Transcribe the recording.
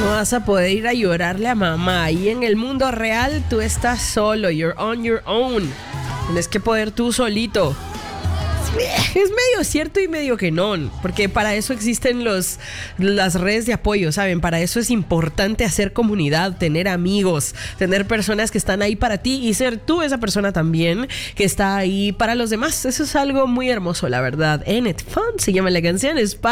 No vas a poder ir a llorarle a mamá. Y en el mundo real tú estás solo. You're on your own. Tienes que poder tú solito. Es medio cierto y medio que no, porque para eso existen las redes de apoyo, ¿saben? Para eso es importante hacer comunidad, tener amigos, tener personas que están ahí para ti y ser tú esa persona también que está ahí para los demás. Eso es algo muy hermoso, la verdad. Ain't it fun? Se llama la canción. Es